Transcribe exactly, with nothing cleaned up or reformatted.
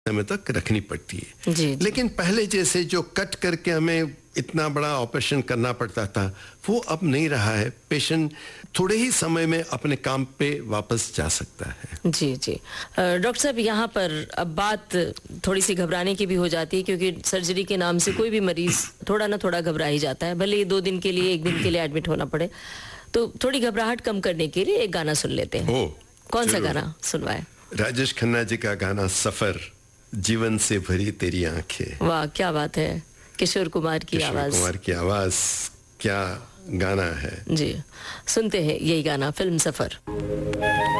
समय तक रखनी पड़ती है। जी, जी। लेकिन पहले जैसे जो कट करके हमें इतना बड़ा ऑपरेशन करना पड़ता था, वो अब नहीं रहा है। पेशेंट थोड़े ही समय में अपने काम पे वापस जा सकता है। जी, जी। डॉक्टर साहब, यहाँ पर अब बात थोड़ी सी घबराने की भी हो जाती है, क्योंकि सर्जरी के नाम से कोई भी मरीज थोड़ा ना थोड़ा घबरा ही जाता है, भले ही दो दिन के लिए, एक दिन के लिए एडमिट होना पड़े। तो थोड़ी घबराहट कम करने के लिए एक गाना सुन लेते हैं। ओ, कौन सा गाना सुनवाए? राजेश खन्ना जी का गाना सफर, जीवन से भरी तेरी आंखें। वाह, क्या बात है। किशोर कुमार की किशोर आवाज। कुमार की आवाज, क्या गाना है। जी, सुनते हैं यही गाना, फिल्म सफर।